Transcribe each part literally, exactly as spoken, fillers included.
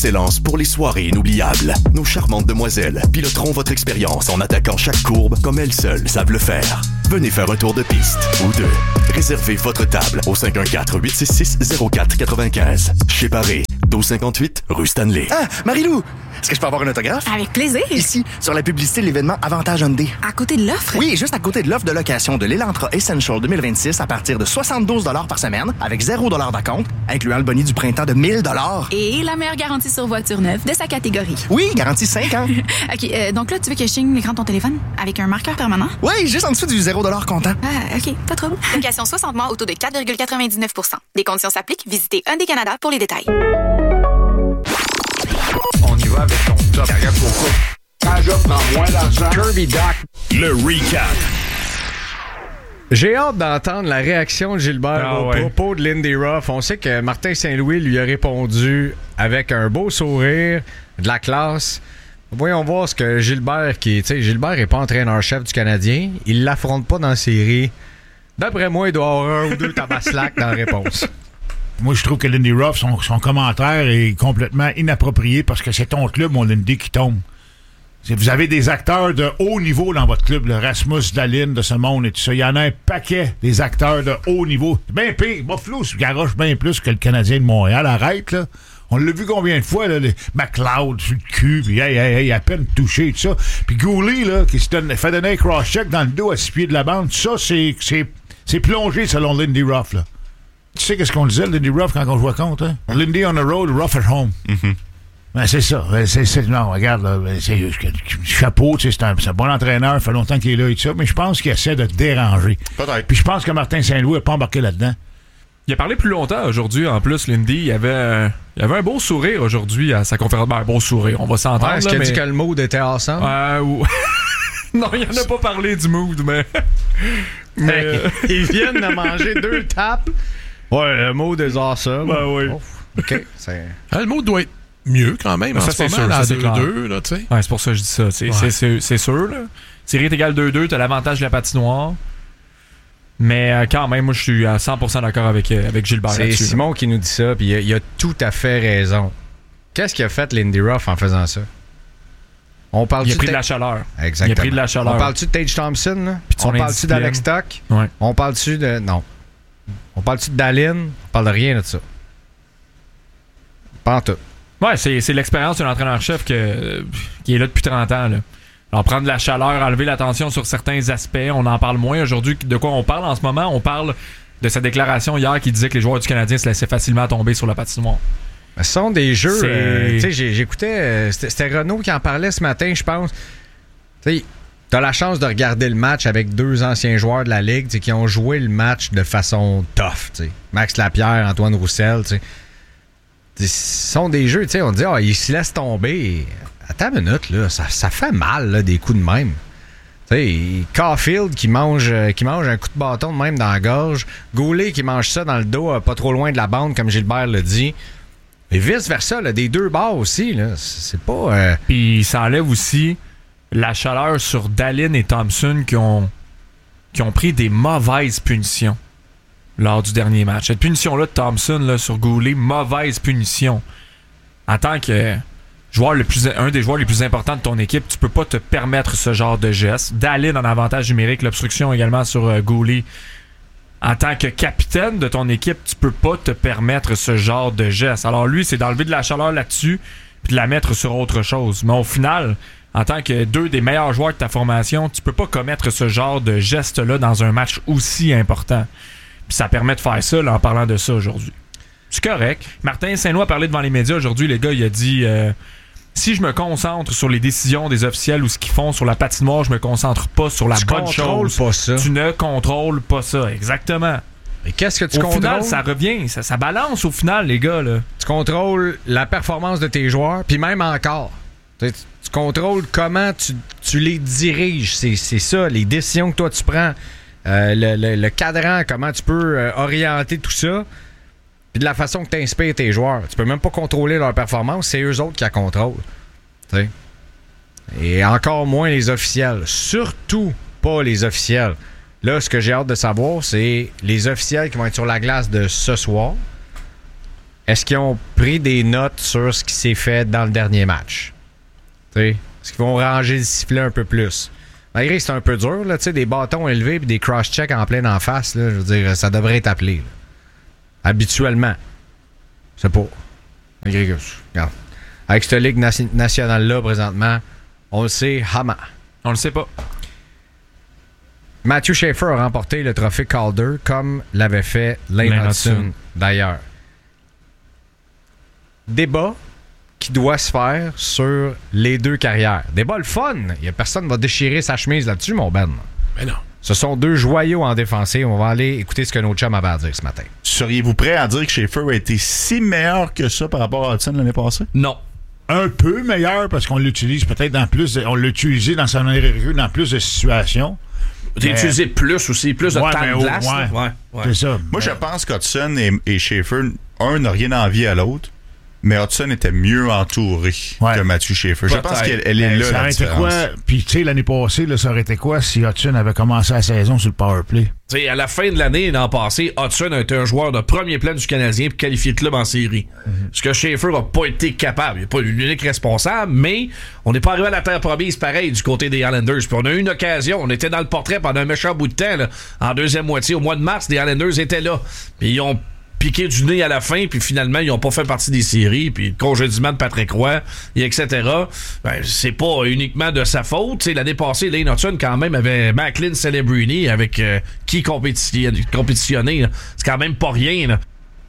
Excellence pour les soirées inoubliables. Nos charmantes demoiselles piloteront votre expérience en attaquant chaque courbe comme elles seules savent le faire. Venez faire un tour de piste ou deux. Réservez votre table au cinq un quatre, huit six six, zéro quatre neuf cinq. Chez Paré, douze cinquante-huit, rue Stanley. Ah, Marie-Lou! Est-ce que je peux avoir un autographe? Avec plaisir. Ici, sur la publicité de l'événement Avantage Hyundai. À côté de l'offre? Oui, juste à côté de l'offre de location de l'Elantra Essential deux mille vingt-six à partir de soixante-douze dollars par semaine, avec zéro dollars d'acompte, incluant le boni du printemps de mille dollars. Et la meilleure garantie sur voiture neuve de sa catégorie. Oui, garantie cinq ans. OK, euh, donc là, tu veux que je signe l'écran de ton téléphone avec un marqueur permanent? Oui, juste en dessous du zéro dollars comptant. Ah, OK, pas trop. Location soixante mois au taux de quatre virgule quatre-vingt-dix-neuf pour cent. Des conditions s'appliquent. Visitez Hyundai Canada pour les détails. On y va avec ton top. Carrière pour couple. Quand job prend moins d'argent. Kirby Doc. Le recap. J'ai hâte d'entendre la réaction de Gilbert Ah, au ouais. propos de Lindy Ruff. On sait que Martin Saint-Louis lui a répondu avec un beau sourire, de la classe. Voyons voir ce que Gilbert, qui est, tu sais, Gilbert n'est pas entraîneur-chef du Canadien. Il l'affronte pas dans la série. D'après moi, il doit avoir un ou deux tabaslacs dans la réponse. Moi, je trouve que Lindy Ruff, son, son commentaire est complètement inapproprié parce que c'est ton club, mon Lindy, qui tombe. C'est, vous avez des acteurs de haut niveau dans votre club, le Rasmus Dahlin de ce monde et tout ça. Il y en a un paquet des acteurs de haut niveau. C'est bien pire. Buffalo se garoche bien plus que le Canadien de Montréal. Arrête, là. On l'a vu combien de fois, là, les McLeod sur le cul, puis hey, hey, hey, à peine touché, tout ça. Puis Gouli, là, qui se donne, fait donner un cross-check dans le dos à six pieds de la bande, ça, c'est, c'est, c'est plongé selon Lindy Ruff, là. Tu sais qu'est-ce qu'on disait, Lindy Ruff, quand on jouait contre, hein? Lindy on the road, Ruff at home. Mm-hmm. Ben, c'est ça. C'est, c'est, non, regarde, là, c'est, chapeau, tu sais, c'est un, c'est un bon entraîneur, ça fait longtemps qu'il est là et tout ça, mais je pense qu'il essaie de te déranger. Peut-être. Puis je pense que Martin Saint-Louis n'a pas embarqué là-dedans. Il a parlé plus longtemps aujourd'hui, en plus, Lindy. Il avait, euh, il avait un beau sourire aujourd'hui à sa conférence. Ben, un beau sourire, on va s'entendre. Ouais, est-ce là, qu'il a mais... dit que le mood était ensemble? Euh, ou... non, il en a pas parlé du mood, mais... mais Hey, euh... ils viennent de manger deux tapes. Ouais, le mood est awesome. Ben oui. Oh, OK, c'est... Ah, le mot doit être mieux quand même Ça, en c'est ce sûr, moment, ça, là, c'est clair. deux deux, là, tu sais. Ouais, c'est pour ça que je dis ça. C'est, Ouais. c'est, c'est, c'est sûr, là. Série est égale deux deux, t'as l'avantage de la patinoire. Mais euh, quand même, moi, je suis à cent pour cent d'accord avec, euh, avec Gilbert C'est là-dessus. Simon qui nous dit ça, puis il a, il a tout à fait raison. Qu'est-ce qu'il a fait Lindy Ruff en faisant ça? On parle Il a pris de la chaleur. Exactement. Il a pris de la chaleur. On parle-tu de Tage Thompson, là? Puis de son On parle-tu indiscipline. d'Alex Stock? Ouais. On parle-tu de... Non. On parle-tu de Dahlin? On parle de rien de ça. Pas en tout. Ouais, c'est, c'est l'expérience d'un entraîneur-chef que, qui est là depuis trente ans, là. Alors, prendre de la chaleur, enlever la tension sur certains aspects, on en parle moins aujourd'hui. De quoi on parle en ce moment? On parle de sa déclaration hier qui disait que les joueurs du Canadien se laissaient facilement tomber sur la patinoire. Ce sont des jeux... C'est- euh, tu sais, j'ai- j'écoutais... euh, c'était, c'était Renaud qui en parlait ce matin, je pense. Tu sais, t'as la chance de regarder le match avec deux anciens joueurs de la Ligue, tu sais, qui ont joué le match de façon tough, tu sais. Max Lapierre, Antoine Roussel, tu sais. Ce sont des jeux, tu sais, on dit, ah, ils se laissent tomber. Attends une minute, là, ça, ça fait mal, là, des coups de même. Tu sais, Caulfield qui mange, euh, qui mange un coup de bâton de même dans la gorge. Goulet qui mange ça dans le dos, euh, pas trop loin de la bande, comme Gilbert l'a dit. Et vice-versa, là, des deux bords aussi, là. C'est pas... Euh... Puis ça enlève aussi la chaleur sur Dahlin et Thompson qui ont, qui ont pris des mauvaises punitions lors du dernier match. Cette punition-là de Thompson là, sur Goulet, mauvaise punition. En tant que joueur le plus, un des joueurs les plus importants de ton équipe, tu peux pas te permettre ce genre de geste. Dahlin en avantage numérique, l'obstruction également sur euh, Goulet. En tant que capitaine de ton équipe, tu peux pas te permettre ce genre de geste. Alors lui, c'est d'enlever de la chaleur là-dessus puis de la mettre sur autre chose. Mais au final, en tant que deux des meilleurs joueurs de ta formation, tu peux pas commettre ce genre de geste-là dans un match aussi important. Puis ça permet de faire ça là, en parlant de ça aujourd'hui. C'est correct. Martin Saint-Louis a parlé devant les médias aujourd'hui. Les gars, il a dit euh, si je me concentre sur les décisions des officiels ou ce qu'ils font sur la patinoire, je me concentre pas sur la Tu bonne contrôles chose. pas ça. Tu ne contrôles pas ça. Exactement. Et qu'est-ce que tu au contrôles? final, ça revient. Ça, ça balance au final, les gars. Là. Tu contrôles la performance de tes joueurs, puis même encore. Tu, sais, tu- tu contrôles comment tu, tu les diriges. C'est, c'est ça, les décisions que toi tu prends. Euh, le, le- le cadran, comment tu peux euh, orienter tout ça. Puis de la façon que tu inspires tes joueurs. Tu peux même pas contrôler leur performance, c'est eux autres qui la contrôlent. Tu sais. Et encore moins les officiels. Surtout pas les officiels. Là, ce que j'ai hâte de savoir, c'est les officiels qui vont être sur la glace de ce soir. est-ce qu'ils ont pris des notes sur ce qui s'est fait dans le dernier match? T'sais, est-ce qu'ils vont ranger le sifflet un peu plus? Malgré que c'est un peu dur, là, des bâtons élevés et des cross-checks en pleine en face, là, je veux dire, ça devrait être appelé. Là. Habituellement. C'est pas. Malgré que, regarde. Avec cette ligue nation- nationale-là, présentement, on le sait, Hama. On le sait pas. Matthew Schaefer a remporté le trophée Calder comme l'avait fait Lane Hudson, d'ailleurs. Débat qui doit se faire sur les deux carrières. Débat le fun. Il y a personne qui va déchirer sa chemise là-dessus, mon Ben. Mais non. Ce sont deux joyaux en défensive. On va aller écouter ce que nos chums avaient à dire ce matin. Seriez-vous prêt à dire que Schaefer a été si meilleur que ça par rapport à Hudson l'année passée? Non. Un peu meilleur parce qu'on l'utilise peut-être dans plus de, on l'a utilisé dans sa manière de dans plus de situations. Tu as utilisé plus aussi, plus de ouais, temps de mais, glace. Ouais, ouais, ouais. C'est ça. Moi, je pense qu'Hudson et, et Schaefer, un n'a rien envie à l'autre, mais Hudson était mieux entouré ouais. que Matthew Schaefer. Je pense qu'elle elle est mais là, ça la aurait été différence. quoi? Puis, tu sais, l'année passée, là, ça aurait été quoi si Hudson avait commencé la saison sur le powerplay? T'sais, à la fin de l'année, l'an passé, Hudson a été un joueur de premier plan du Canadien pour qualifier le club en série. Mm-hmm. Ce que Schaefer n'a pas été capable. Il n'est pas l'unique responsable, mais on n'est pas arrivé à la terre promise pareil du côté des Islanders. Puis on a eu une occasion. On était dans le portrait pendant un méchant bout de temps. Là. En deuxième moitié, au mois de mars, les Islanders étaient là. Puis ils ont piqué du nez à la fin, puis finalement, ils n'ont pas fait partie des séries, puis le congédiement de Patrick Roy, et et cetera. Ben, c'est pas uniquement de sa faute. T'sais, l'année passée, Lane Hudson, quand même, avait Macklin Celebrini avec euh, qui compétitionner. compétitionner c'est quand même pas rien. Là.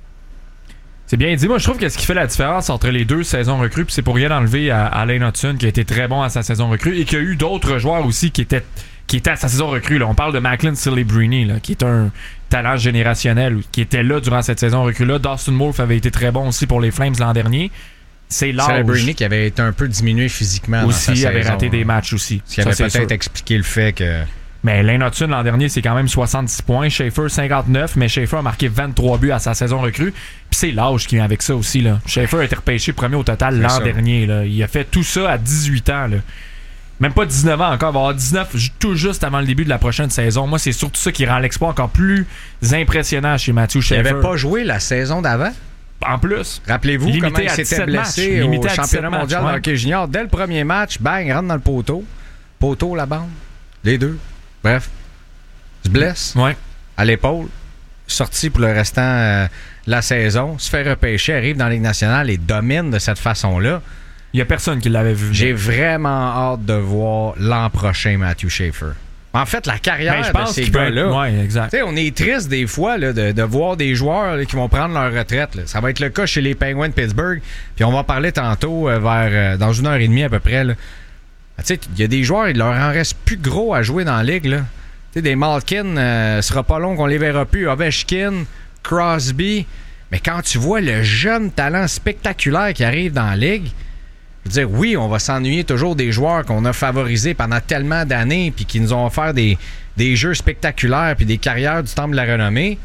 C'est bien dit. Moi, je trouve que ce qui fait la différence entre les deux saisons recrues, puis c'est pour rien enlever à, à Lane Hudson, qui a été très bon à sa saison recrue, et qu'il y a eu d'autres joueurs aussi qui étaient qui était à sa saison recrue. Là. On parle de Macklin Celebrini, là, qui est un talent générationnel, qui était là durant cette saison recrue-là. Dustin Wolf avait été très bon aussi pour les Flames l'an dernier. C'est l'âge. Celebrini qui avait été un peu diminué physiquement aussi, dans sa avait saison, raté des matchs aussi. Ce qui avait peut-être sûr. expliqué le fait que... Mais Lane Hudson, l'an dernier, c'est quand même soixante-dix points. Schaefer, cinquante-neuf. Mais Schaefer a marqué vingt-trois buts à sa saison recrue. Puis c'est l'âge qui vient avec ça aussi. Là. Schaefer a été repêché premier au total c'est l'an ça. dernier. Là. Il a fait tout ça à dix-huit ans. Là. Même pas dix-neuf ans encore, il va avoir dix-neuf tout juste avant le début de la prochaine saison. Moi, c'est surtout ça qui rend l'exploit encore plus impressionnant chez Matthew Schaefer. Il n'avait pas joué la saison d'avant? En plus. Rappelez-vous limité comment il s'était blessé au championnat mondial de hockey junior. Dès le premier match, bang, il rentre dans le poteau. Poteau, la bande. Les deux. Bref. Il se blesse. Ouais. À l'épaule. Sorti pour le restant euh, de la saison. Se fait repêcher, arrive dans la Ligue nationale et domine de cette façon-là. Il n'y a personne qui l'avait vu. J'ai vraiment hâte de voir l'an prochain Matthew Schaefer. En fait, la carrière ben, de ces gars-là. Ouais, exact. On est triste des fois là, de, de voir des joueurs là, qui vont prendre leur retraite. Là. Ça va être le cas chez les Penguins de Pittsburgh. Puis on va en parler tantôt euh, vers euh, dans une heure et demie à peu près. Il y a des joueurs, il leur en reste plus gros à jouer dans la ligue. Là. Des Malkin, euh, ce sera pas long qu'on les verra plus. Ovechkin, Crosby. Mais quand tu vois le jeune talent spectaculaire qui arrive dans la ligue, je veux dire, oui, on va s'ennuyer toujours des joueurs qu'on a favorisés pendant tellement d'années puis qui nous ont offert des, des jeux spectaculaires puis des carrières du temple de la renommée.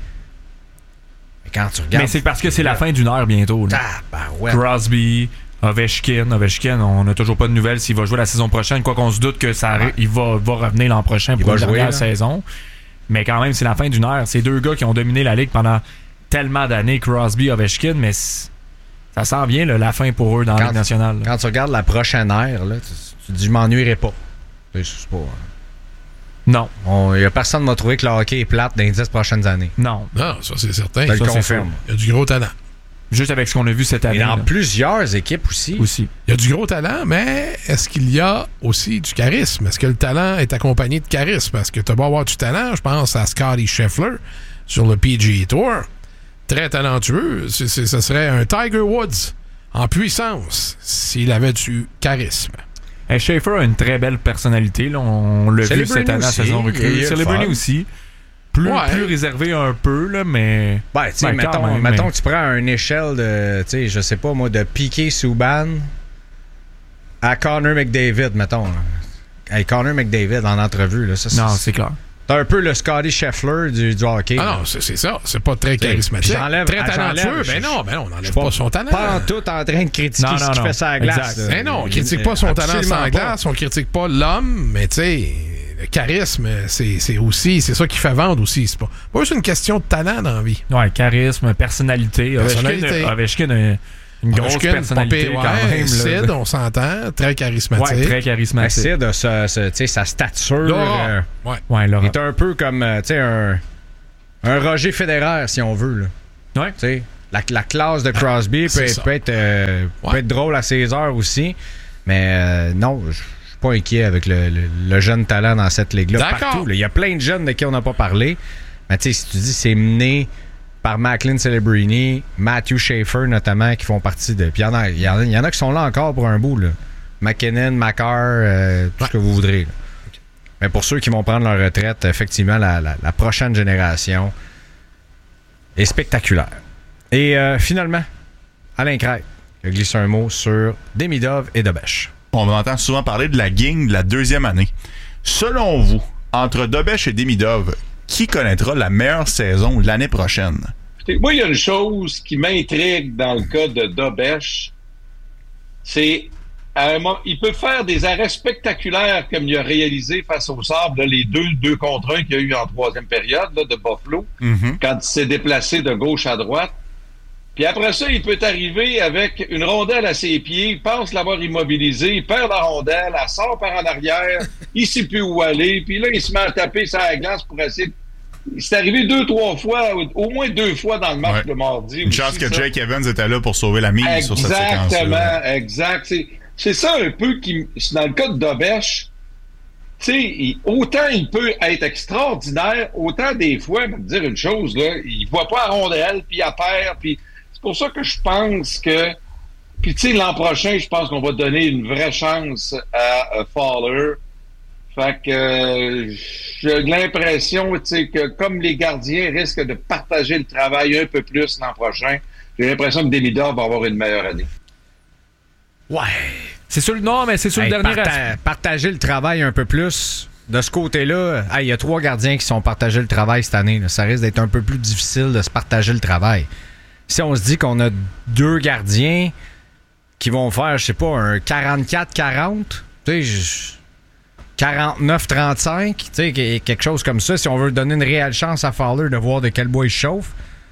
Mais quand tu regardes... Mais c'est parce que c'est la fin d'une heure bientôt. Là. Ah, ben ouais. Crosby, Ovechkin. Ovechkin, on n'a toujours pas de nouvelles s'il va jouer la saison prochaine. Quoi qu'on se doute que ça ouais. il va, va revenir l'an prochain pour la dernière là. saison. Mais quand même, c'est la fin d'une heure. C'est deux gars qui ont dominé la Ligue pendant tellement d'années, Crosby, Ovechkin, mais... Ça s'en vient, là, la fin pour eux dans quand, la Ligue nationale. Là. Quand tu regardes la prochaine ère, là, tu, tu te dis, je m'ennuierai pas. C'est, c'est pas... Non. Il n'y a personne qui m'a trouvé que le hockey est plate dans les dix prochaines années. Non. Non, ça, c'est certain. Je le confirme. Il y a du gros talent. Juste avec ce qu'on a vu cette année. Et dans là. plusieurs équipes aussi. aussi. Il y a du gros talent, mais est-ce qu'il y a aussi du charisme? Est-ce que le talent est accompagné de charisme? Parce que tu as beau avoir du talent, je pense à Scotty Scheffler sur le P G A Tour. Très talentueux. C'est, c'est, ce serait un Tiger Woods en puissance s'il avait du charisme. Hey, Schaefer a une très belle personnalité. Là. On l'a vu cette année à saison recrue. Celebrini aussi. Plus, ouais. plus réservé un peu, là, mais... Ben, tu sais, ben, mettons, même, mettons mais... que tu prends une échelle de, tu sais, je sais pas moi, de Piquet Subban à Connor McDavid, mettons. Hey, Connor McDavid en entrevue, là. Ça, non, c'est, c'est clair. T'as un peu le Scotty Scheffler du, du hockey. Ah non, c'est, c'est ça. C'est pas très charismatique. Très talentueux. Ben non, ben non, on n'enlève pas, pas son talent. Pas en tout en train de critiquer non, non, ce qu'il non. fait sur la glace. Ben non, on critique pas son talent sur la glace, on critique pas l'homme, mais tu sais, charisme, c'est, c'est aussi, c'est ça qui fait vendre aussi. C'est pas, pas juste une question de talent dans la vie. Ouais, charisme, personnalité. Personnalité. Ovechkin a une, une grosse Ovechkin, personnalité pas pire, quand ouais, même. Sid, là. on s'entend, très charismatique. Ouais, très charismatique. Sid a sa, sa, tu sais, sa stature. Laura. euh, Ouais. Ouais, Laura. il est un peu comme euh, tu sais, un, un Roger Federer, si on veut. Là. Ouais. Tu sais, La, la classe de Crosby c'est peut, ça. peut, être, euh, Ouais. peut être drôle à ses heures aussi. Mais euh, non, je suis pas inquiet avec le, le, le jeune talent dans cette ligue-là. D'accord. Partout. Il y a plein de jeunes de qui on n'a pas parlé. Mais tu sais, si tu dis c'est mené par Macklin Celebrini, Matthew Schaefer notamment, qui font partie de. Puis il y en a, il y en a, il y en a qui sont là encore pour un bout. Là. McKinnon, Makar, euh, tout Ouais. ce que vous voudrez. Là. Mais pour ceux qui vont prendre leur retraite, effectivement, la, la, la prochaine génération est spectaculaire. Et euh, finalement, Alain Craig a glissé un mot sur Demidov et Dobèche. On entend souvent parler de la gang de la deuxième année. Selon vous, entre Dobèche et Demidov, qui connaîtra la meilleure saison l'année prochaine? Écoutez, moi, il y a une chose qui m'intrigue dans le cas de Dobèche, c'est à un moment, il peut faire des arrêts spectaculaires comme il a réalisé face au Sabres, là, les deux, deux contre un qu'il y a eu en troisième période là, de Buffalo, Mm-hmm. quand il s'est déplacé de gauche à droite. Puis après ça, il peut arriver avec une rondelle à ses pieds, il pense l'avoir immobilisé, il perd la rondelle, elle sort par en arrière, il sait plus où aller, puis là, il se met à taper sur la glace pour essayer de... C'est arrivé deux, trois fois, au moins deux fois dans le match Ouais. de mardi. Une aussi, chance que ça. Jake Evans était là pour sauver la mise sur cette séquence-là. Exactement, exact. C'est, c'est ça un peu qui, dans le cas de Dobèche, tu sais, il- autant il peut être extraordinaire, autant des fois, je vais te dire une chose, là, il voit pas la rondelle, puis il perd, puis c'est pour ça que je pense que, puis tu sais, l'an prochain, je pense qu'on va donner une vraie chance à, à Fowler. Fait que euh, j'ai l'impression, tu sais, que comme les gardiens risquent de partager le travail un peu plus l'an prochain, j'ai l'impression que Demidov va avoir une meilleure année. Ouais. C'est sur le non, mais c'est sur Hey, le dernier parta- aspect. partager le travail un peu plus. De ce côté-là, hey, il y a trois gardiens qui sont partagés le travail cette année. Là. Ça risque d'être un peu plus difficile de se partager le travail. Si on se dit qu'on a deux gardiens qui vont faire, je sais pas, un quarante-quatre quarante, tu sais, je- quarante-neuf trente-cinq, tu sais, quelque chose comme ça, si on veut donner une réelle chance à Fowler de voir de quel bois il chauffe.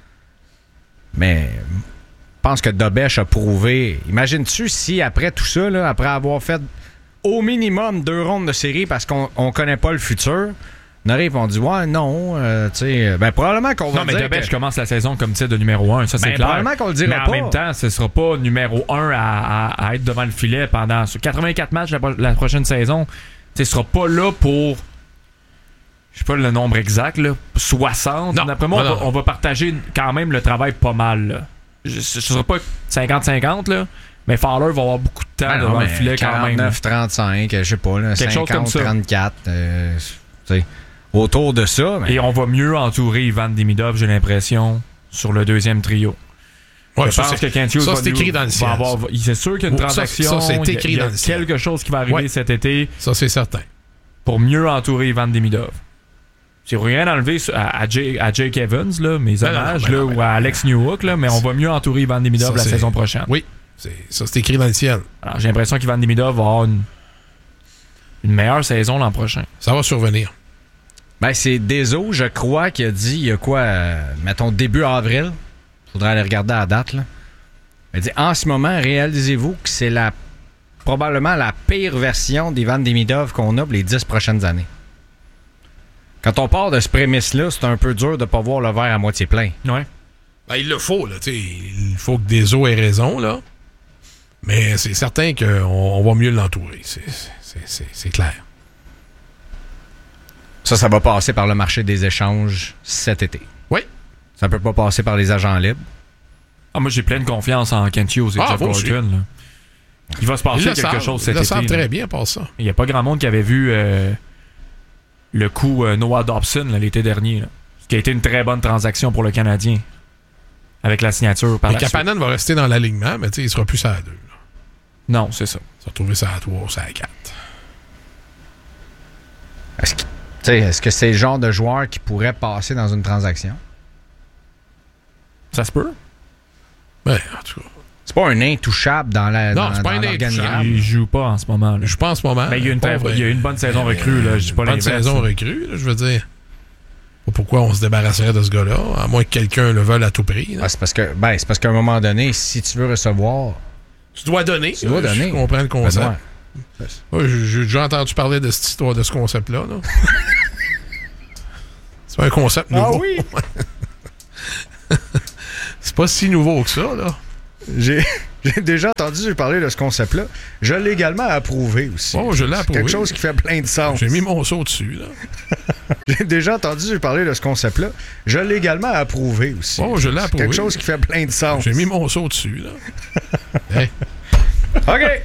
Mais je pense que Dobèche a prouvé. Imagines-tu si après tout ça, là, après avoir fait au minimum deux rondes de série parce qu'on on connaît pas le futur, on arrive et on dit ouais, non, euh, tu sais, ben probablement qu'on va Non, mais dire Dobèche que- commence la saison comme titre de numéro un, ça c'est Ben, clair. probablement qu'on le dira mais en pas. même temps, ce sera pas numéro un à, à- à être devant le filet pendant sur quatre-vingt-quatre matchs la, pro- la prochaine saison. Tu sais, ce sera pas là pour, je sais pas le nombre exact, là, soixante. Non, D'après moi, non, on, va, non. on va partager quand même le travail pas mal. Là. Je- Ce ne sera pas cinquante cinquante, là, mais Fowler va avoir beaucoup de temps Ben non, devant le mais filet quand même. là. quarante-neuf trente-cinq, je sais pas, là, Quelque chose comme cinquante ça. trente-quatre, euh, tu sais, autour de ça. Mais... Et on va mieux entourer Ivan Demidov, j'ai l'impression, sur le deuxième trio. Ouais, je ça, pense c'est- que Kent Hughes ça, va c'est nous- écrit dans le va ciel, avoir- ça. il- c'est sûr qu'il y a une Oh, ça, transaction. ça, c'est il y a- écrit il y a dans le ciel. quelque chose qui va arriver Ouais. cet été Ça, c'est certain. pour mieux entourer Ivan Demidov. C'est rien enlevé à, à, Jake, à Jake Evans, là, mes Ben non, hommages, ben là, non, ben ou à non. Alex Newhook, là, mais on va mieux entourer Ivan Demidov Ça, la c'est- saison prochaine. Oui, c'est, ça, c'est écrit dans le ciel. Alors, j'ai l'impression qu'Ivan Demidov va avoir une, une meilleure saison l'an prochain. Ça va survenir. Ben, c'est Deso, je crois, qui a dit, il y a quoi, euh, mettons, début avril. Faudrait aller regarder à la date, là. Il a dit, en ce moment, réalisez-vous que c'est la probablement la pire version d'Ivan Demidov qu'on a pour les dix prochaines années. Quand on part de ce prémisse-là, c'est un peu dur de pas voir le verre à moitié plein. Ouais. Ben, il le faut, là. tu sais, Il faut que Deso ait raison, là. Mais c'est certain qu'on on va mieux l'entourer. C'est, c'est, c'est, c'est clair. Ça, ça va passer par le marché des échanges cet été. Oui. Ça peut pas passer par les agents libres. Ah, moi, j'ai pleine confiance en Kent Hughes et Ah, Jeff moi aussi. Coltrane. là. Il va se passer Ils le quelque savent, chose ils cet le été. savent là. très bien par ça. Il n'y a pas grand monde qui avait vu euh, le coup euh, Noah Dobson là, l'été dernier. Là, ce qui a été une très bonne transaction pour le Canadien. Avec la signature par Et la suite. Kapanen va rester dans l'alignement, mais tu sais, il sera plus ça à deux. là. Non, c'est ça. Il va retrouver ça à trois, ça à quatre. Est-ce que, tu sais, est-ce que c'est le genre de joueur qui pourrait passer dans une transaction? Ça se peut. Ben, en tout cas. C'est pas un intouchable dans la Non, dans, c'est pas dans un l'organigramme. Il joue pas en ce moment. Là. Je pense en ce moment. Mais il y a une, Pas très- vrai. il y a une bonne saison Mais, recrue. Là. Je dis pas bonne l'inverse. saison recrue, là, je veux dire. Pas pourquoi on se débarrasserait de ce gars-là, à moins que quelqu'un le veuille à tout prix. là. Ah, c'est parce que ben, c'est parce qu'à un moment donné, si tu veux recevoir, Tu dois donner. tu dois là, donner. Je comprends le concept. Ben, ouais. Ouais, j'ai j'ai déjà entendu parler de cette histoire, de ce concept-là. là. C'est pas un concept Ah nouveau. oui? C'est pas si nouveau que ça, là. J'ai j'ai déjà entendu parler de ce concept-là. Je l'ai également approuvé aussi. Oh, je l'ai C'est approuvé. quelque chose qui fait plein de sens. J'ai mis mon saut dessus, là. J'ai déjà entendu parler de ce concept-là. Je l'ai également approuvé aussi. Oh, je l'ai C'est approuvé. quelque chose qui fait plein de sens. J'ai mis mon saut dessus, là. Hey. OK.